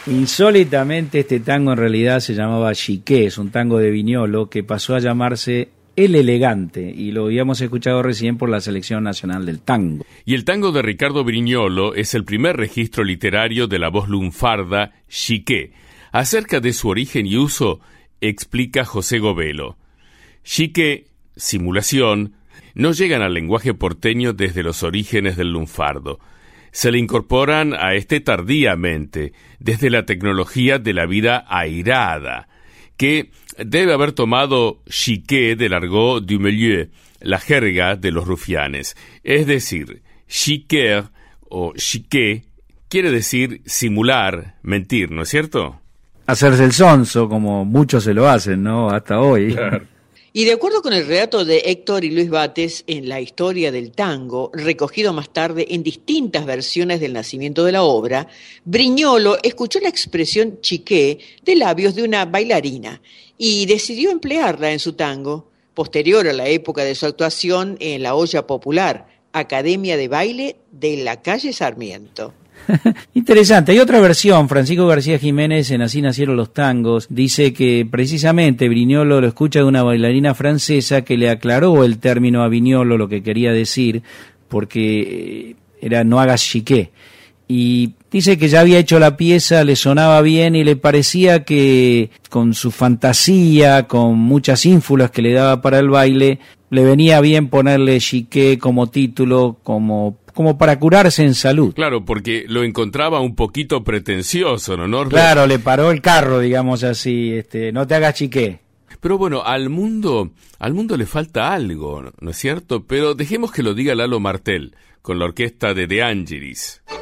Insólitamente este tango en realidad se llamaba Chiqué, es un tango de Viñolo que pasó a llamarse El Elegante, y lo habíamos escuchado recién por la Selección Nacional del Tango. Y el tango de Ricardo Brignolo es el primer registro literario de la voz lunfarda Chiqué. Acerca de su origen y uso, explica José Govelo. Chiqué, simulación, no llegan al lenguaje porteño desde los orígenes del lunfardo. Se le incorporan a este tardíamente, desde la tecnología de la vida airada, que debe haber tomado chiqué del argot du milieu, la jerga de los rufianes. Es decir, chiquer o chiqué quiere decir simular, mentir, ¿no es cierto? Hacerse el sonso, como muchos se lo hacen, ¿no? Hasta hoy. Claro. Y de acuerdo con el relato de Héctor y Luis Bates en La historia del tango, recogido más tarde en distintas versiones del nacimiento de la obra, Brignolo escuchó la expresión chiqué de labios de una bailarina y decidió emplearla en su tango, posterior a la época de su actuación en la olla popular, Academia de Baile de la calle Sarmiento. Interesante. Hay otra versión. Francisco García Jiménez en Así nacieron los tangos dice que precisamente Brignolo lo escucha de una bailarina francesa que le aclaró el término a Brignolo lo que quería decir, porque era no hagas chiqué. Y dice que ya había hecho la pieza, le sonaba bien y le parecía que con su fantasía, con muchas ínfulas que le daba para el baile, le venía bien ponerle chiqué como título, como para curarse en salud. Claro, porque lo encontraba un poquito pretencioso, ¿no, Norberto? Claro, le paró el carro, digamos así, no te hagas chiqué. Pero bueno, al mundo le falta algo, ¿no es cierto? Pero dejemos que lo diga Lalo Martel, con la orquesta de De Angelis.